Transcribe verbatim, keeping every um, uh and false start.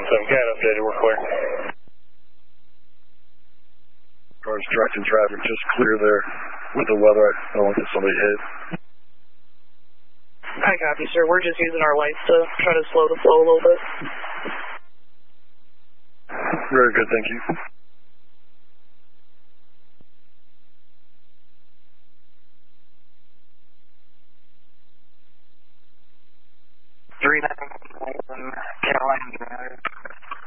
seven, got updated, we're clear. Cars directing traffic, just clear there with the weather. I don't want to get somebody hit. I copy, sir. We're just using our lights to try to slow the flow a little bit. Very good, thank you. three nine one Caroline Drive.